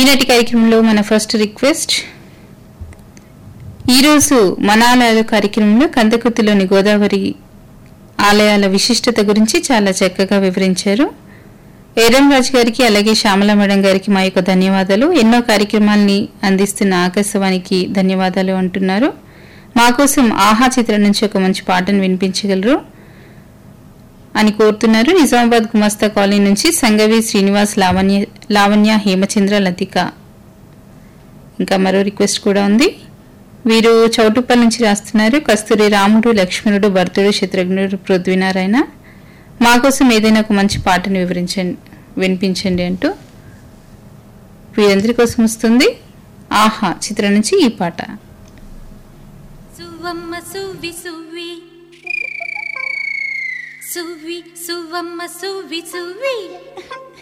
ఈనాటి కార్యక్రమంలో మన ఫస్ట్ రిక్వెస్ట్, ఈరోజు మన ఆలయాల కార్యక్రమంలో కందకుర్తిలోని గోదావరి ఆలయాల విశిష్టత గురించి చాలా చక్కగా వివరించారు. ఏరం రాజు గారికి అలాగే శ్యామల మేడం గారికి మా యొక్క ధన్యవాదాలు. ఎన్నో కార్యక్రమాల్ని అందిస్తున్న ఆకాశవాణికి ధన్యవాదాలు అంటున్నారు. మా కోసం ఆహా చిత్రం నుంచి ఒక మంచి పాటను వినిపించగలరు అని కోరుతున్నారు. నిజామాబాద్ గుమస్తా కాలనీ నుంచి సంగవి శ్రీనివాస్, లావణ్య, హేమచంద్ర, లతిక. ఇంకా మరో రిక్వెస్ట్ కూడా ఉంది. వీరు చౌటుప్పల్ నుంచి రాస్తున్నారు. కస్తూరి, రాముడు, లక్ష్మణుడు, భరతుడు, శత్రుఘ్నుడు, పృథ్వీనారాయణ. మా కోసం ఏదైనా ఒక మంచి పాటను వినిపించండి అంటూ వీరందరి కోసం వస్తుంది ఆహా చిత్రం నుంచి ఈ పాట. సువమ్మ సువి సువి సువి సువమ్మ సువి సువి